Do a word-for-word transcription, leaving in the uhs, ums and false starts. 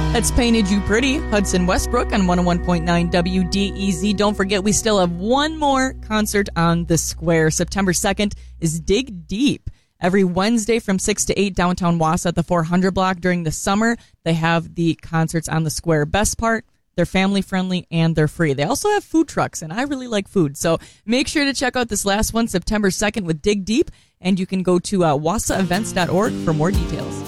That's Painted You Pretty, Hudson Westbrook on one oh one point nine W D E Z. Don't forget, we still have one more concert on the Square. September second is Dig Deep. Every Wednesday from six to eight, downtown Wausau at the four hundred block. During the summer, they have the concerts on the Square. Best part, they're family-friendly and they're free. They also have food trucks, and I really like food. So make sure to check out this last one, September second with Dig Deep, and you can go to uh, wausau events dot org for more details.